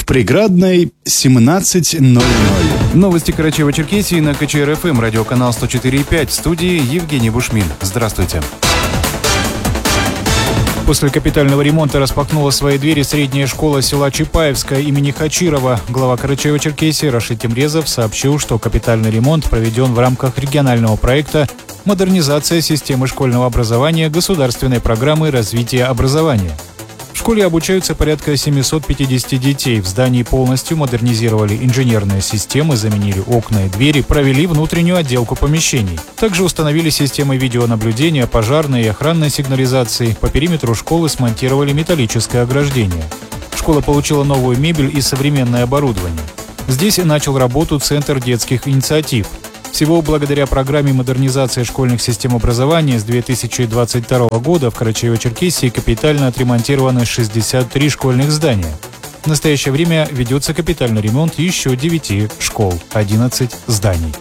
В Преградной 17:00. Новости Карачаево-Черкесии на КЧР-ФМ, радиоканал 104.5. В студии Евгений Бушмин. Здравствуйте. После капитального ремонта распахнула свои двери средняя школа села Чапаевская имени Хачирова. Глава Карачаево-Черкесии Рашид Темрезов сообщил, что капитальный ремонт проведен в рамках регионального проекта «Модернизация системы школьного образования государственной программы развития образования». В школе обучаются порядка 750 детей. В здании полностью модернизировали инженерные системы, заменили окна и двери, провели внутреннюю отделку помещений. Также установили системы видеонаблюдения, пожарной и охранной сигнализации. По периметру школы смонтировали металлическое ограждение. Школа получила новую мебель и современное оборудование. Здесь начал работу Центр детских инициатив. Всего благодаря программе модернизации школьных систем образования с 2022 года в Карачаево-Черкесии капитально отремонтированы 63 школьных здания. В настоящее время ведется капитальный ремонт еще 9 школ, 11 зданий.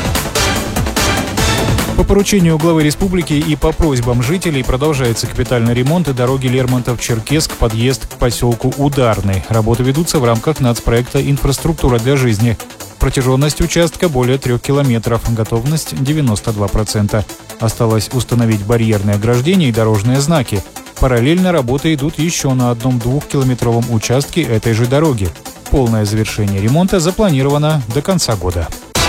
По поручению главы республики и по просьбам жителей продолжается капитальный ремонт дороги Лермонтов-Черкесск, подъезд к поселку Ударный. Работы ведутся в рамках нацпроекта «Инфраструктура для жизни». Протяженность участка более 3 километров, готовность 92%. Осталось установить барьерные ограждения и дорожные знаки. Параллельно работы идут еще на одном 2-километровом участке этой же дороги. Полное завершение ремонта запланировано до конца года.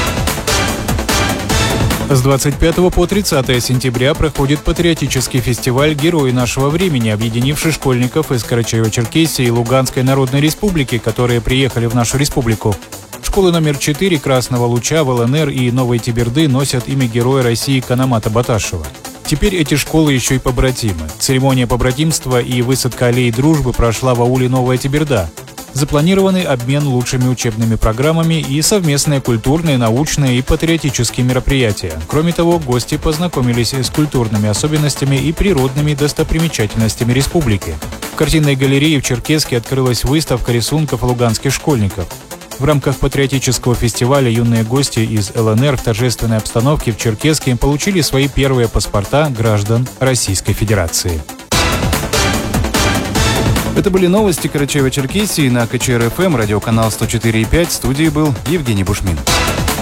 С 25 по 30 сентября проходит патриотический фестиваль «Герои нашего времени», объединивший школьников из Карачаево-Черкесии и Луганской Народной Республики, которые приехали в нашу республику. Школы номер 4 Красного Луча в ЛНР и Новой Теберды носят имя Героя России Канамата Баташева. Теперь эти школы еще и побратимы. Церемония побратимства и высадка аллеи дружбы прошла в ауле Новая Теберда. Запланированы обмен лучшими учебными программами и совместные культурные, научные и патриотические мероприятия. Кроме того, гости познакомились с культурными особенностями и природными достопримечательностями республики. В картинной галерее в Черкесске открылась выставка рисунков луганских школьников. В рамках патриотического фестиваля юные гости из ЛНР в торжественной обстановке в Черкесске получили свои первые паспорта граждан Российской Федерации. Это были новости Карачаево-Черкесии на КЧР-ФМ, радиоканал 104.5. В студии был Евгений Бушмин.